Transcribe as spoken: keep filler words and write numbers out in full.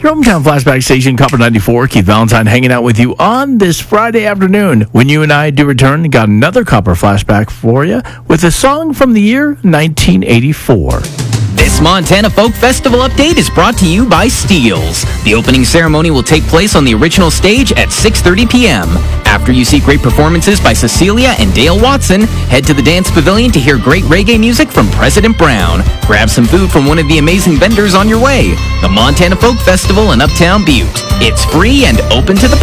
Your hometown flashback station, Copper ninety-four. Keith Valentine hanging out with you on this Friday afternoon. When you and I do return, got another Copper flashback for you with a song from the year nineteen eighty-four. This Montana Folk Festival update is brought to you by Steels. The opening ceremony will take place on the original stage at six thirty p.m. After you see great performances by Cecilia and Dale Watson, head to the Dance Pavilion to hear great reggae music from President Brown. Grab some food from one of the amazing vendors on your way. The Montana Folk Festival in Uptown Butte. It's free and open to the